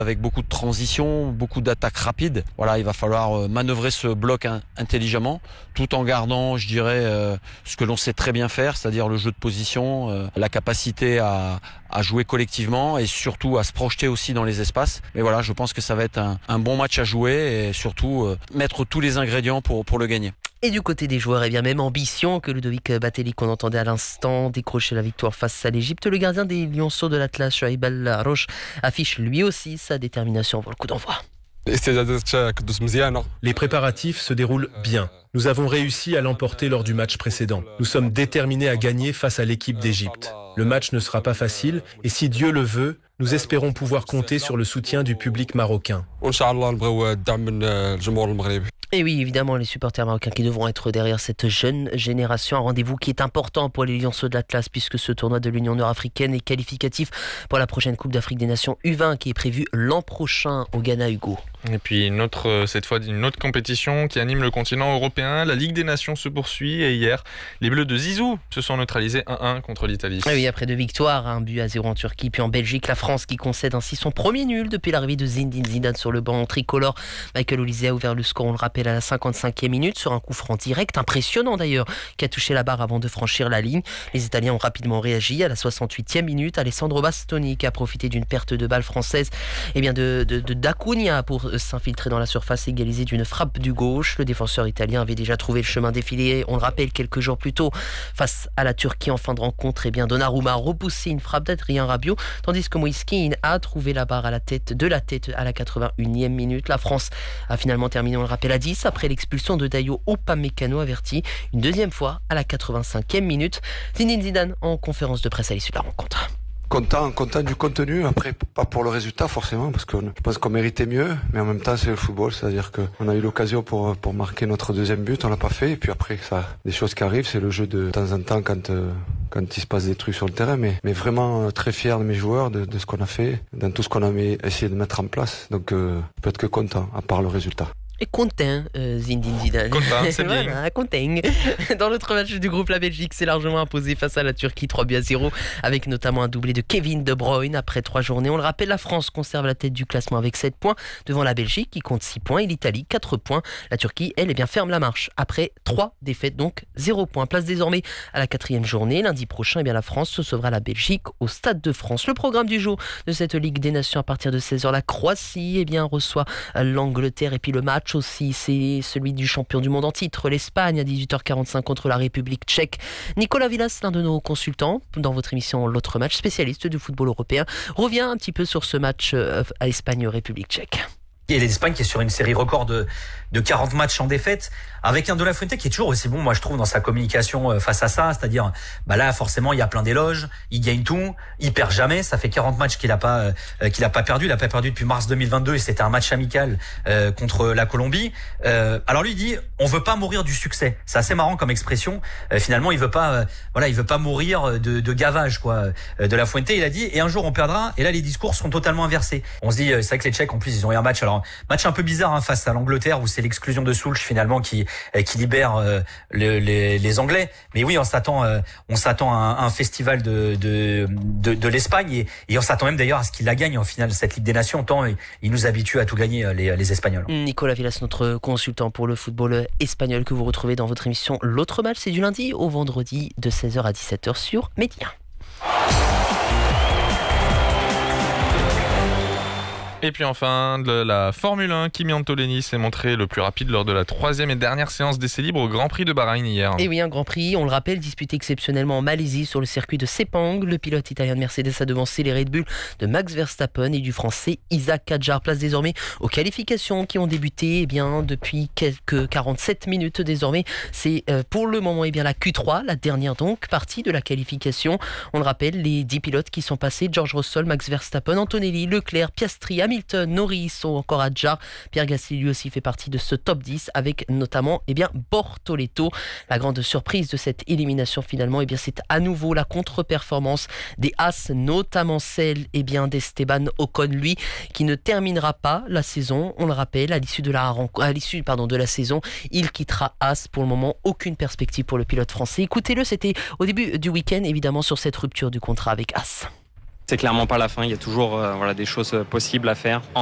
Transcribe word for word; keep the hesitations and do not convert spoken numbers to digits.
avec beaucoup de transitions, beaucoup d'attaques rapides. Voilà, il va falloir manœuvrer ce bloc intelligemment, tout en gardant, je dirais, euh, ce que l'on sait très bien faire, c'est-à-dire le jeu de position, euh, la capacité à, à jouer collectivement et surtout à se projeter aussi dans les espaces. Mais voilà, je pense que ça va être un, un bon match à jouer et surtout euh, mettre tous les ingrédients pour, pour le gagner. Et du côté des joueurs, eh bien même ambition que Ludovic Batelli, qu'on entendait à l'instant, décrocher la victoire face à l'Égypte. Le gardien des Lionceaux de l'Atlas, Shoaib El-Roche, affiche lui aussi sa détermination avant le coup d'envoi. Les préparatifs se déroulent bien. Nous avons réussi à l'emporter lors du match précédent. Nous sommes déterminés à gagner face à l'équipe d'Égypte. Le match ne sera pas facile et si Dieu le veut, nous espérons pouvoir compter sur le soutien du public marocain. Et oui, évidemment, les supporters marocains qui devront être derrière cette jeune génération. Un rendez-vous qui est important pour les Lionceaux de l'Atlas puisque ce tournoi de l'Union nord-africaine est qualificatif pour la prochaine Coupe d'Afrique des Nations U vingt qui est prévue l'an prochain au Ghana, Hugo. Et puis une autre, cette fois une autre compétition qui anime le continent européen. La Ligue des Nations se poursuit et hier, les Bleus de Zizou se sont neutralisés un un contre l'Italie. Et oui, après deux victoires, un but à zéro en Turquie, puis en Belgique, la France qui concède ainsi son premier nul depuis l'arrivée de Zinedine Zidane sur le banc tricolore. Michael Olise a ouvert le score, on le rappelle, à la cinquante-cinquième minute sur un coup franc direct, impressionnant d'ailleurs, qui a touché la barre avant de franchir la ligne. Les Italiens ont rapidement réagi à la soixante-huitième minute. Alessandro Bastoni qui a profité d'une perte de balle française et bien de, de, de d'Acuna pour s'infiltrer dans la surface, égalisé d'une frappe du gauche. Le défenseur italien avait déjà trouvé le chemin défilé, on le rappelle, quelques jours plus tôt face à la Turquie en fin de rencontre. Et bien Donnarumma a repoussé une frappe d'Adrien Rabiot, tandis que Moïse Kean a trouvé la barre à la tête, de la tête à la quatre-vingt-unième minute. La France a finalement terminé, on le rappelle, à dix après l'expulsion de Dayo Upamecano, averti une deuxième fois à la quatre-vingt-cinquième minute. Zinedine Zidane en conférence de presse à l'issue de la rencontre. Content, content du contenu, après pas pour le résultat forcément, parce que je pense qu'on méritait mieux, mais en même temps c'est le football, c'est-à-dire qu'on a eu l'occasion pour pour marquer notre deuxième but, on l'a pas fait, et puis après ça, des choses qui arrivent, c'est le jeu de, de temps en temps quand euh, quand il se passe des trucs sur le terrain, mais mais vraiment euh, très fier de mes joueurs, de, de ce qu'on a fait, dans tout ce qu'on a mis, essayé de mettre en place, donc euh, je peux être que content, à part le résultat. Et content, euh, Zinedine Zidane. Content, c'est bien. Voilà, content. Dans l'autre match du groupe, la Belgique s'est largement imposée face à la Turquie, trois buts à zéro, avec notamment un doublé de Kevin De Bruyne après trois journées. On le rappelle, la France conserve la tête du classement avec sept points, devant la Belgique qui compte six points et l'Italie quatre points. La Turquie, elle, est bien ferme la marche après trois défaites, donc zéro point. Place désormais à la quatrième journée. Lundi prochain, eh bien, la France recevra la Belgique au Stade de France. Le programme du jour de cette Ligue des Nations à partir de seize heures, la Croatie eh bien, reçoit l'Angleterre, et puis le match aussi, c'est celui du champion du monde en titre, l'Espagne, à dix-huit heures quarante-cinq contre la République tchèque. Nicolas Villas, l'un de nos consultants dans votre émission L'autre match, spécialiste du football européen, revient un petit peu sur ce match à Espagne-République tchèque. Et l'Espagne qui est sur une série record de, de quarante matchs en défaite, avec un De La Fuente qui est toujours aussi bon, moi je trouve, dans sa communication face à ça, c'est-à-dire, bah là forcément il y a plein d'éloges, il gagne tout, il perd jamais, ça fait quarante matchs qu'il a pas euh, qu'il a pas perdu, il a pas perdu depuis mars deux mille vingt-deux et c'était un match amical euh, contre la Colombie. Euh, alors lui il dit, on veut pas mourir du succès, c'est assez marrant comme expression. Euh, finalement il veut pas, euh, voilà, il veut pas mourir de, de gavage quoi. Euh, De La Fuente il a dit, et un jour on perdra, et là les discours seront totalement inversés. On se dit, c'est vrai que les Tchèques en plus ils ont eu un match, alors match un peu bizarre hein, face à l'Angleterre où c'est l'exclusion de Soulch finalement qui qui libère euh, le, les, les Anglais. Mais oui, on s'attend euh, on s'attend à un, un festival de de de, de l'Espagne et, et on s'attend même d'ailleurs à ce qu'il la gagne en finale cette Ligue des Nations. Tant il, il nous habitue à tout gagner les les Espagnols. Nicolas Villas, notre consultant pour le football espagnol que vous retrouvez dans votre émission L'autre match, c'est du lundi au vendredi de seize heures à dix-sept heures sur Média. Et puis enfin, de la Formule un, Kimi Antonelli s'est montré le plus rapide lors de la troisième et dernière séance d'essais libres au Grand Prix de Bahreïn hier. Et oui, un Grand Prix, on le rappelle, disputé exceptionnellement en Malaisie sur le circuit de Sepang. Le pilote italien de Mercedes a devancé les Red Bull de Max Verstappen et du français Isaac Hadjar. Place désormais aux qualifications qui ont débuté eh bien, depuis quelques quarante-sept minutes désormais. C'est euh, pour le moment eh bien, la Q trois, la dernière donc, partie de la qualification. On le rappelle, les dix pilotes qui sont passés, George Russell, Max Verstappen, Antonelli, Leclerc, Piastri, Hamilton, Norris ou encore Hadjar. Pierre Gasly lui aussi fait partie de ce top dix avec notamment eh bien, Bortoleto. La grande surprise de cette élimination finalement, eh bien, c'est à nouveau la contre-performance des As, notamment celle eh bien, d'Esteban Ocon, lui, qui ne terminera pas la saison. On le rappelle, à l'issue de la, à l'issue, pardon, de la saison, il quittera As. Pour le moment, aucune perspective pour le pilote français. Écoutez-le, c'était au début du week-end, évidemment, sur cette rupture du contrat avec As. C'est clairement pas la fin, il y a toujours euh, voilà, des choses possibles à faire.